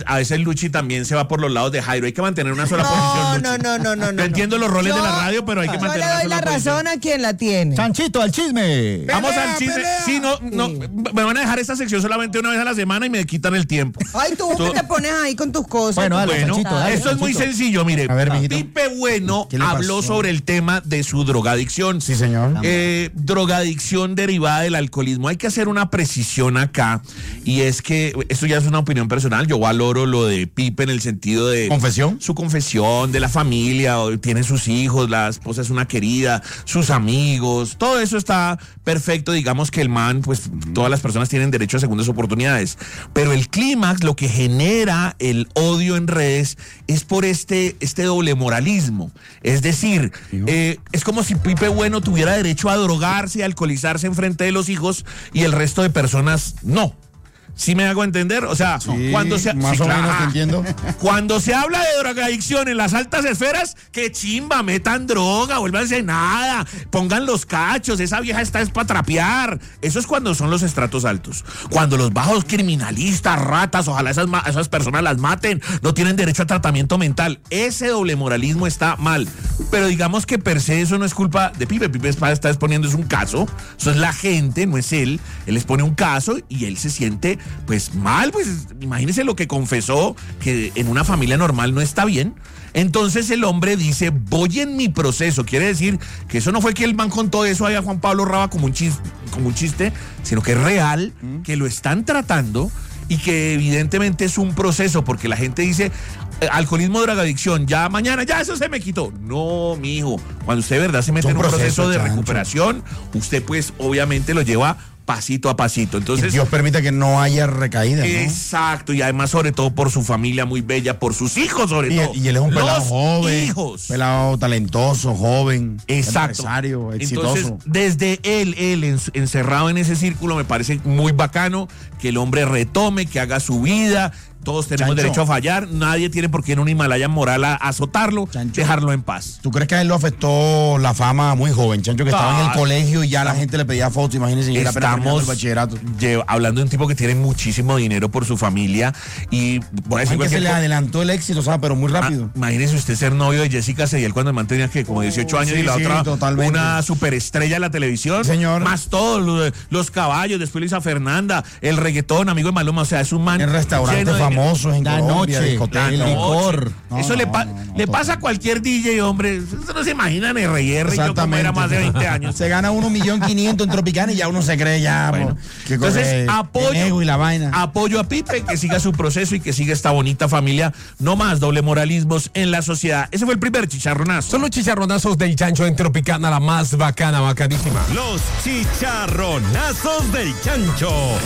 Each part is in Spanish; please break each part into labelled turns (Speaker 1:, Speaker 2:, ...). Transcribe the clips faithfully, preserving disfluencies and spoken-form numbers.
Speaker 1: A veces Luchi también se va por los lados de Jairo. Hay que mantener una sola
Speaker 2: no,
Speaker 1: posición, Luchi.
Speaker 2: No, no, no, no, no.
Speaker 1: Yo entiendo los roles
Speaker 2: yo,
Speaker 1: de la radio, pero hay que mantener una sola posición.
Speaker 2: Yo le doy la razón a quien la tiene.
Speaker 3: Chanchito, al chisme.
Speaker 1: Pelea, Vamos al chisme. Pelea. Sí, no, no, sí. Me van a dejar esta sección solamente una vez a la semana y me quitan el tiempo.
Speaker 2: Ay, tú, tú... te pones ahí con tus cosas.
Speaker 1: Bueno, dale,
Speaker 2: bueno
Speaker 1: Chanchito, dale, esto Chanchito. Es muy sencillo, mire.
Speaker 3: A ver,
Speaker 1: Pipe Bueno habló sobre el tema de su drogadicción.
Speaker 3: Sí, señor.
Speaker 1: Eh, drogadicción derivada del alcoholismo. Hay que hacer una precisión acá, y es que esto ya es una opinión personal. Yo valoro lo de Pipe en el sentido de
Speaker 3: ¿confesión?
Speaker 1: Su confesión, de la familia, tiene sus hijos, la esposa es una querida, sus amigos, todo eso está perfecto. Digamos que el man, pues todas las personas tienen derecho a segundas oportunidades, pero el clímax, lo que genera el odio en redes es por este, este doble moralismo. Es decir, eh, es como si Pipe Bueno tuviera derecho a drogarse, a alcoholizarse en frente de los hijos y el resto de personas no. ¿Sí me hago entender? O sea, sí, cuando se
Speaker 3: más
Speaker 1: sí,
Speaker 3: o
Speaker 1: claro,
Speaker 3: menos te entiendo.
Speaker 1: Cuando se habla de drogadicción en las altas esferas, que chimba, metan droga, vuélvanse nada, pongan los cachos, esa vieja está es para trapear. Eso es cuando son los estratos altos. Cuando los bajos, criminalistas, ratas, ojalá esas, esas personas las maten, no tienen derecho a tratamiento mental. Ese doble moralismo está mal. Pero digamos que per se eso no es culpa de Pipe. Pipe está exponiendo es un caso, eso es la gente, no es él. Él expone un caso y él se siente pues mal, pues imagínese lo que confesó, que en una familia normal no está bien. Entonces el hombre dice, voy en mi proceso. Quiere decir que eso no fue que el man contó eso ahí a Juan Pablo Raba como un chiste, como un chiste, sino que es real, ¿Mm? que lo están tratando y que evidentemente es un proceso, porque la gente dice, alcoholismo, drogadicción, ya mañana, ya eso se me quitó. No, mijo, cuando usted de verdad se mete en un proceso, proceso de chancho. recuperación, usted pues obviamente lo lleva pasito a pasito. Entonces,
Speaker 3: y Dios permita que no haya recaída, ¿no?
Speaker 1: Exacto, y además sobre todo por su familia muy bella, por sus hijos sobre
Speaker 3: y,
Speaker 1: todo.
Speaker 3: Y él es un pelado
Speaker 1: Los
Speaker 3: joven,
Speaker 1: hijos.
Speaker 3: pelado talentoso, joven,
Speaker 1: exacto,
Speaker 3: empresario, exitoso.
Speaker 1: Entonces, desde él, él en, encerrado en ese círculo, me parece muy bacano que el hombre retome, que haga su vida. Todos tenemos Chancho. derecho a fallar, nadie tiene por qué en un Himalaya moral a azotarlo, Chancho. dejarlo en paz.
Speaker 3: ¿Tú crees que a él lo afectó la fama muy joven, Chancho, que ah, estaba en el colegio y ya la gente le pedía fotos? Imagínense,
Speaker 1: estamos
Speaker 3: era el bachillerato.
Speaker 1: Lleva, hablando de un tipo que tiene muchísimo dinero por su familia y
Speaker 3: voy a decir que se le adelantó el éxito, ¿sabes? Pero muy rápido.
Speaker 1: Ah, imagínese usted ser novio de Jessica Cediel cuando el man tenía que como dieciocho años, sí, y la sí, otra totalmente. Una superestrella de la televisión,
Speaker 3: señor.
Speaker 1: Más todos los, los caballos, después Luisa Fernanda, el reggaetón, amigo de Maluma, o sea, es un man
Speaker 3: en restaurantes famosos en Colombia.
Speaker 1: Noche,
Speaker 3: el licor.
Speaker 1: No, eso no, le, pa- no, no, le pasa a cualquier D J, hombre. Eso no se imagina ni R R, yo como era más de veinte años.
Speaker 3: Se gana uno millón quinientos en Tropicana y ya uno se cree ya.
Speaker 1: Bueno,
Speaker 3: que
Speaker 1: entonces, apoyo,
Speaker 3: y la vaina.
Speaker 1: apoyo a Pipe, que siga su proceso y que siga esta bonita familia. No más doble moralismos en la sociedad. Ese fue el primer chicharronazo.
Speaker 4: Son los chicharronazos del Chancho en Tropicana, la más bacana, bacanísima.
Speaker 5: Los chicharronazos del Chancho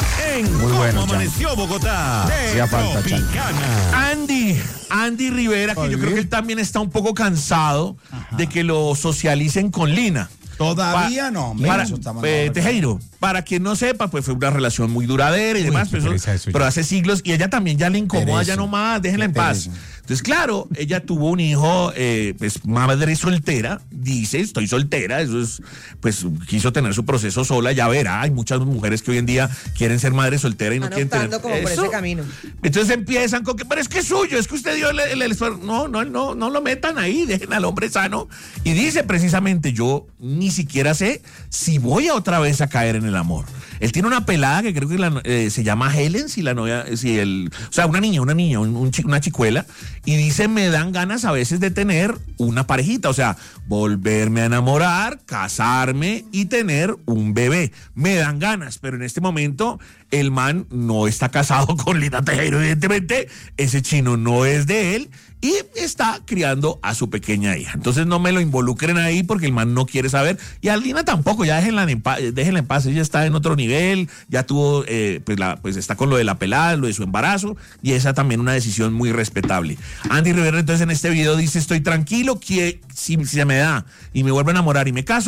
Speaker 5: en
Speaker 3: Muy
Speaker 5: Cómo
Speaker 3: bueno,
Speaker 5: Amaneció
Speaker 3: Chancho.
Speaker 5: Bogotá.
Speaker 3: Hacía falta,
Speaker 5: Tropicana.
Speaker 1: Andy, Andy Rivera, que yo creo que él también está un poco cansado Ajá. de que lo socialicen con Lina.
Speaker 3: Todavía pa- no,
Speaker 1: para, eh, Tejero, para quien no sepa, pues fue una relación muy duradera y Uy, demás, pero, eso, pero hace siglos, y ella también ya le incomoda, ya nomás, déjenla en paz. Entonces, claro, ella tuvo un hijo, eh, pues madre soltera, dice, estoy soltera, eso es, pues quiso tener su proceso sola, ya verá, hay muchas mujeres que hoy en día quieren ser madre soltera y no quieren tener
Speaker 2: como
Speaker 1: eso.
Speaker 2: por ese camino.
Speaker 1: Entonces empiezan con que, pero es que es suyo, es que usted dio el, el, el no, no, no, no lo metan ahí, dejen al hombre sano. Y dice precisamente, yo ni siquiera sé si voy a otra vez a caer en el amor. Él tiene una pelada que creo que la, eh, se llama Helen, si la novia, si el, o sea, una niña, una niña, un, un, una chicuela, y dice, me dan ganas a veces de tener una parejita, o sea, volverme a enamorar, casarme y tener un bebé. Me dan ganas, pero en este momento el man no está casado con Lina Tejero, evidentemente, ese chino no es de él, y está criando a su pequeña hija. Entonces no me lo involucren ahí porque el man no quiere saber, y a Lina tampoco, ya déjenla en paz, déjenla en paz, ella está en otro nivel, ya tuvo, eh, pues, la, pues está con lo de la pelada, lo de su embarazo, y esa también una decisión muy respetable. Andy Rivera entonces en este video dice, estoy tranquilo, que si, si se me da y me vuelvo a enamorar y me caso, pues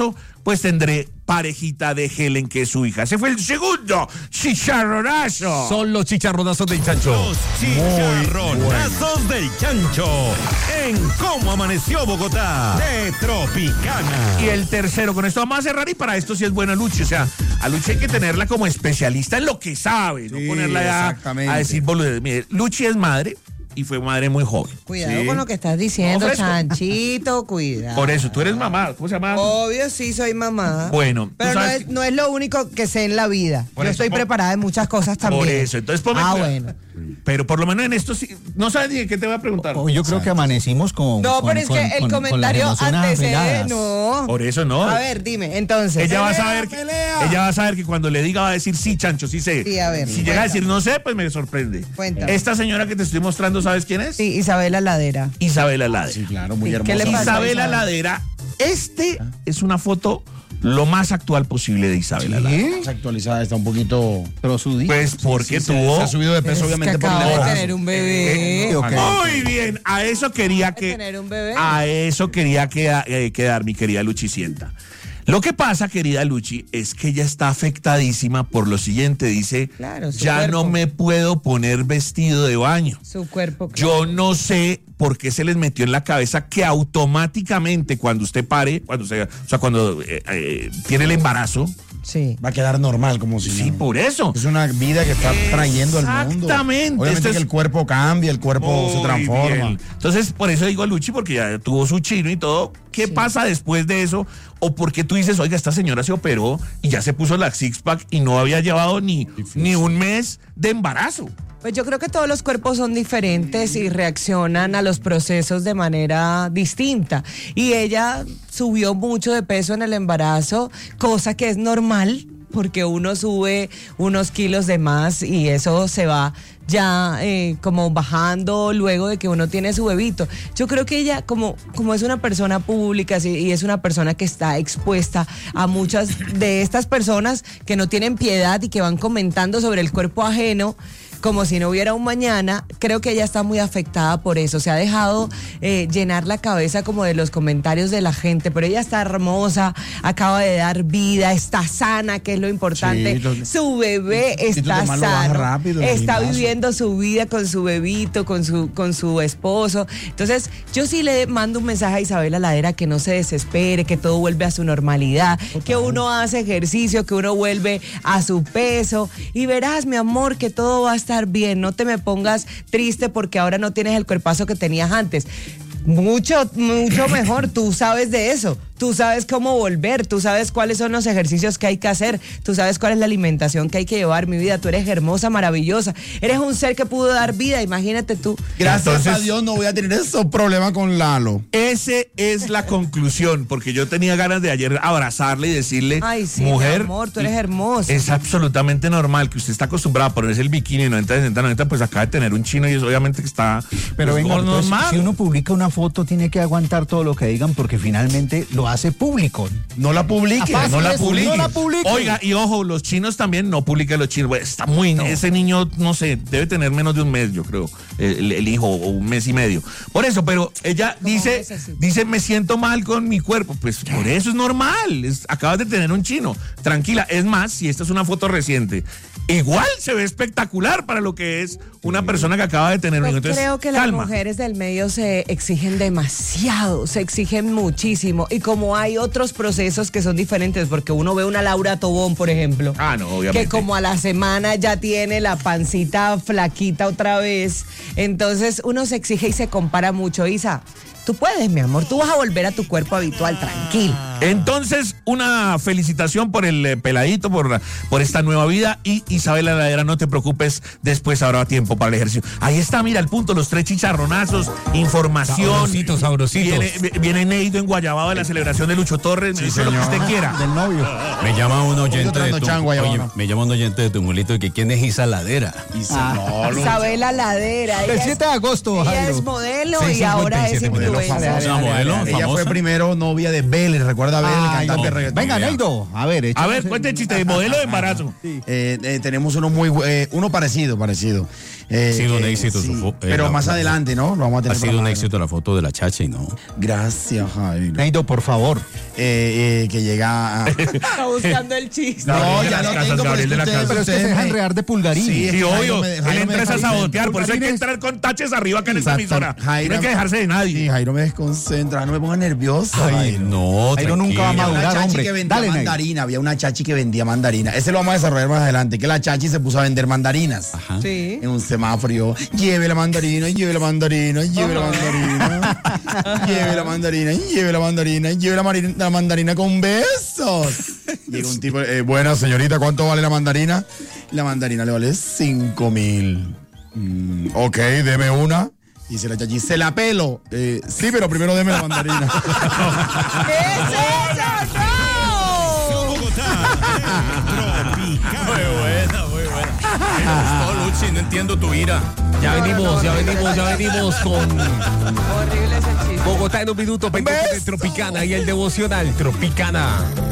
Speaker 1: pues tendré parejita de Helen, que es su hija. Ese fue el segundo chicharronazo.
Speaker 4: Son los chicharronazos del Chancho.
Speaker 5: Los chicharronazos del Chancho en Cómo Amaneció Bogotá de Tropicana.
Speaker 1: Y el tercero, con esto vamos a cerrar, y para esto sí es buena Luchi. O sea, a Luchi hay que tenerla como especialista en lo que sabe, no
Speaker 3: Sí,
Speaker 1: ponerla ya
Speaker 3: exactamente.
Speaker 1: a decir boludez. Mire, Luchi es madre y fue madre muy joven.
Speaker 2: Cuidado
Speaker 3: Sí.
Speaker 2: con lo que estás diciendo,
Speaker 1: No, fresco.
Speaker 2: Chanchito, cuidado.
Speaker 1: Por eso, tú eres mamá. ¿Cómo se llama?
Speaker 2: Obvio, sí, soy mamá.
Speaker 1: Bueno,
Speaker 2: pero
Speaker 1: tú
Speaker 2: no
Speaker 1: sabes
Speaker 2: es, no es lo único que sé en la vida.
Speaker 1: Por
Speaker 2: Yo
Speaker 1: eso,
Speaker 2: estoy
Speaker 1: por-
Speaker 2: preparada en muchas cosas también.
Speaker 1: Por eso, entonces ponme
Speaker 2: Ah,
Speaker 1: cuidado.
Speaker 2: bueno.
Speaker 1: Pero por lo menos en esto sí. No sabes ni de qué te voy a preguntar.
Speaker 6: Oh, yo creo que amanecimos con.
Speaker 2: No,
Speaker 6: con-
Speaker 2: pero es
Speaker 6: con-
Speaker 2: que el
Speaker 6: con- con las
Speaker 2: comentario
Speaker 6: emociones
Speaker 2: antecede.
Speaker 6: afrenadas.
Speaker 2: No.
Speaker 1: Por eso no.
Speaker 2: A ver, dime, entonces.
Speaker 1: Ella va a
Speaker 3: Pelea,
Speaker 1: saber que,
Speaker 3: pelea.
Speaker 1: ella va a saber que cuando le diga va a decir sí, Chancho, sí sé.
Speaker 2: Sí, a ver,
Speaker 1: si llega a
Speaker 2: cuenta.
Speaker 1: decir no sé, pues me sorprende.
Speaker 2: Cuéntame.
Speaker 1: Esta señora que te estoy mostrando, ¿sabes quién es?
Speaker 2: Sí, Isabela Ladera.
Speaker 1: Isabela Ladera.
Speaker 3: Sí, claro, muy
Speaker 2: Sí,
Speaker 3: hermosa.
Speaker 2: ¿qué le pasa?
Speaker 1: Isabela
Speaker 2: Isabel?
Speaker 1: Ladera. Este es una foto lo más actual posible de Isabela Ladera.
Speaker 3: Está actualizada, está un poquito.
Speaker 6: Pero su día.
Speaker 1: Pues porque
Speaker 3: Sí, se-
Speaker 1: tuvo.
Speaker 3: se ha subido de peso,
Speaker 2: Es
Speaker 3: obviamente,
Speaker 2: que
Speaker 3: por el
Speaker 2: acaba de
Speaker 3: embarazo.
Speaker 2: tener un bebé.
Speaker 6: Eh, ok.
Speaker 1: Muy bien, a eso quería que.
Speaker 2: tener un bebé.
Speaker 1: A eso quería queda- eh, quedar mi querida Luchicienta. Lo que pasa, querida Luchi, es que ella está afectadísima por lo siguiente. Dice,
Speaker 2: Claro, su
Speaker 1: ya
Speaker 2: cuerpo.
Speaker 1: no me puedo poner vestido de baño.
Speaker 2: Su cuerpo.
Speaker 1: Yo no sé por qué se les metió en la cabeza que automáticamente cuando usted pare, cuando se, o sea, cuando eh, eh, tiene el embarazo,
Speaker 2: Sí.
Speaker 3: Va a quedar normal, como si.
Speaker 1: sí,
Speaker 3: no.
Speaker 1: por eso.
Speaker 3: Es una vida que está trayendo al mundo.
Speaker 1: Exactamente.
Speaker 3: Obviamente
Speaker 1: Esto es-
Speaker 3: que el cuerpo cambia, el cuerpo se
Speaker 1: Muy
Speaker 3: transforma.
Speaker 1: bien. Entonces, por eso digo a Luchi, porque ya tuvo su chino y todo. ¿Qué
Speaker 2: Sí.
Speaker 1: pasa después de eso? ¿O por qué tú dices, oiga, esta señora se operó y ya se puso la six-pack y no había llevado ni, ni un mes de embarazo?
Speaker 2: Pues yo creo que todos los cuerpos son diferentes y reaccionan a los procesos de manera distinta. Y ella subió mucho de peso en el embarazo, cosa que es normal, porque uno sube unos kilos de más y eso se va ya eh, como bajando luego de que uno tiene su bebito. Yo creo que ella, como, como es una persona pública sí, y es una persona que está expuesta a muchas de estas personas que no tienen piedad y que van comentando sobre el cuerpo ajeno, como si no hubiera un mañana, creo que ella está muy afectada por eso. Se ha dejado eh, llenar la cabeza como de los comentarios de la gente, pero ella está hermosa, acaba de dar vida, está sana, que es lo importante.
Speaker 3: Sí, tú-
Speaker 2: su bebé
Speaker 3: y tú
Speaker 2: está
Speaker 3: te más lo bajas
Speaker 2: sano,
Speaker 3: rápido en el
Speaker 2: está
Speaker 3: gimnasio.
Speaker 2: viviendo su vida con su bebito, con su, con su esposo. Entonces, yo sí le mando un mensaje a Isabela Ladera que no se desespere, que todo vuelve a su normalidad, que uno hace ejercicio, que uno vuelve a su peso y verás, mi amor, que todo va a estar bien. No te me pongas triste porque ahora no tienes el cuerpazo que tenías antes. Mucho, mucho mejor. Tú sabes de eso. Tú sabes cómo volver. Tú sabes cuáles son los ejercicios que hay que hacer. Tú sabes cuál es la alimentación que hay que llevar. Mi vida, tú eres hermosa, maravillosa. Eres un ser que pudo dar vida. Imagínate tú.
Speaker 3: Gracias
Speaker 1: Entonces-
Speaker 3: a Dios no voy a tener esos problemas con Lalo.
Speaker 1: Ese es la conclusión, porque yo tenía ganas de ayer abrazarle y decirle,
Speaker 2: Ay, sí,
Speaker 1: mujer,
Speaker 2: mi amor, tú eres hermosa.
Speaker 1: es absolutamente normal que usted está acostumbrada a ponerse el bikini noventa, sesenta, noventa, pues acaba de tener un chino y es obviamente que está
Speaker 6: Pero
Speaker 1: pues,
Speaker 6: venga,
Speaker 1: no-
Speaker 6: entonces,
Speaker 1: normal.
Speaker 6: si uno publica una foto, tiene que aguantar todo lo que digan porque finalmente lo hace público.
Speaker 3: No la publique.
Speaker 6: Fácil
Speaker 1: no la
Speaker 6: es,
Speaker 1: publique.
Speaker 6: no la publique.
Speaker 1: Oiga, y ojo, los chinos también no publican los chinos. Pues, está muy. Ese niño, no sé, debe tener menos de un mes, yo creo. El, el hijo, o un mes y medio. Por eso, pero ella
Speaker 2: ¿Cómo
Speaker 1: dice,
Speaker 2: ves así?
Speaker 1: dice, me siento mal con mi cuerpo. Pues por eso es normal. Es- acabas de tener un chino. Tranquila. Es más, si esta es una foto reciente, igual se ve espectacular para lo que es una persona que acaba de tener un
Speaker 2: Yo
Speaker 1: hijo. Entonces,
Speaker 2: creo que las
Speaker 1: calma.
Speaker 2: mujeres del medio se exigen demasiado, se exigen muchísimo. Y como hay otros procesos que son diferentes, porque uno ve una Laura Tobón, por ejemplo,
Speaker 1: Ah, no, obviamente.
Speaker 2: que como a la semana ya tiene la pancita flaquita otra vez. Entonces uno se exige y se compara mucho. Isa, tú puedes, mi amor, tú vas a volver a tu cuerpo habitual, tranquilo.
Speaker 1: Entonces, una felicitación por el eh, peladito, por, por esta nueva vida. Y Isabela Ladera, no te preocupes, después habrá tiempo para el ejercicio. Ahí está, mira, el punto, los tres chicharronazos, información.
Speaker 4: Sabrositos, sabrositos.
Speaker 1: Viene, viene Neido en Guayabao de la celebración de Lucho Torres.
Speaker 3: Sí,
Speaker 1: eso es lo que
Speaker 3: señor.
Speaker 1: usted quiera.
Speaker 6: Del novio.
Speaker 7: Me llama un oyente
Speaker 3: Estoy
Speaker 7: de
Speaker 3: tratando
Speaker 7: tu,
Speaker 3: chango allá
Speaker 7: oye,
Speaker 3: abajo.
Speaker 7: me llama un oyente de Tumulito que quién es Isa Ladera.
Speaker 3: Isa, no, Lu-
Speaker 2: Isabela Ladera.
Speaker 6: El
Speaker 2: ella
Speaker 6: siete de agosto,
Speaker 2: Ella
Speaker 6: Jairo.
Speaker 2: es modelo
Speaker 4: seis
Speaker 2: y ahora
Speaker 4: cincuenta y
Speaker 2: es
Speaker 4: siete, modelo
Speaker 2: influencer.
Speaker 7: famosa. Una modelo
Speaker 3: Ella
Speaker 7: famosa.
Speaker 3: fue primero novia de Vélez, recuerda a Vélez, el
Speaker 6: Ay,
Speaker 3: cantante
Speaker 6: no.
Speaker 3: reggaetón.
Speaker 6: Venga, Neido, a ver,
Speaker 1: A
Speaker 6: échanos
Speaker 1: ver,
Speaker 6: el-
Speaker 1: cuente el chiste de modelo de embarazo.
Speaker 3: Eh, eh, tenemos uno muy bu- eh, uno parecido, parecido. Eh,
Speaker 7: Ha sido un
Speaker 3: eh,
Speaker 7: éxito
Speaker 3: sí,
Speaker 7: su fo- eh,
Speaker 3: Pero
Speaker 7: la-
Speaker 3: más
Speaker 7: la-
Speaker 3: adelante, ¿no? Lo vamos a tener
Speaker 7: Ha
Speaker 3: para
Speaker 7: sido un
Speaker 3: más
Speaker 7: éxito la foto de la chacha y no.
Speaker 3: adelante. Gracias, Jairo.
Speaker 6: Neido, por favor.
Speaker 3: Eh, eh, que llega a...
Speaker 2: Está buscando el chiste.
Speaker 3: No,
Speaker 1: Gabriel de
Speaker 3: ya
Speaker 1: las
Speaker 3: lo
Speaker 1: Casas,
Speaker 3: tengo, pero
Speaker 1: Gabriel de
Speaker 3: es
Speaker 1: las
Speaker 3: que
Speaker 1: Casas.
Speaker 3: ustedes,
Speaker 6: Pero es que se
Speaker 3: ustedes
Speaker 6: deja
Speaker 3: me-
Speaker 6: enredar de pulgarín.
Speaker 3: Sí, es
Speaker 1: Sí,
Speaker 3: que Jairo
Speaker 1: obvio.
Speaker 3: me-
Speaker 1: Él
Speaker 3: Jairo me
Speaker 1: entra es a
Speaker 3: desconcentra.
Speaker 1: sabotear, por eso hay que
Speaker 6: Martínez.
Speaker 1: entrar con taches arriba acá en esta
Speaker 3: Exacto.
Speaker 1: emisora.
Speaker 3: Jairo-
Speaker 1: No hay que dejarse de
Speaker 3: Sí,
Speaker 1: nadie.
Speaker 3: Jairo me desconcentra, no me ponga nervioso.
Speaker 7: Ay,
Speaker 3: Jairo.
Speaker 7: no,
Speaker 6: Jairo nunca va a
Speaker 7: tranquilo.
Speaker 3: Había una
Speaker 6: madurar,
Speaker 3: chachi
Speaker 6: hombre.
Speaker 3: que vendía
Speaker 6: Dale, Neido.
Speaker 3: mandarina, había una chachi que vendía mandarina. Ese lo vamos a desarrollar más adelante, que la chachi se puso a vender mandarinas.
Speaker 7: Ajá.
Speaker 2: Sí.
Speaker 3: En un semáforo, yo, lleve la mandarina, lleve la mandarina, lleve la mandarina, lleve la mandarina, lleve la mandarina, lleve la, marina- la mandarina con besos. Llega un tipo, eh, buena señorita, ¿cuánto vale la mandarina? La mandarina le vale cinco mil. Mm, ok, deme una. Dice la chachi, se la pelo. Eh, sí, pero primero deme la mandarina.
Speaker 2: ¿Qué es eso? ¡No!
Speaker 5: Bogotá, Tropicana.
Speaker 7: Muy buena, muy buena. Me gustó, Luchi, no entiendo tu ira.
Speaker 4: Ya venimos, ya venimos, ya venimos con
Speaker 2: Horrible ese chiste.
Speaker 4: Bogotá en un minuto, pendiente de Tropicana y el devocional Tropicana.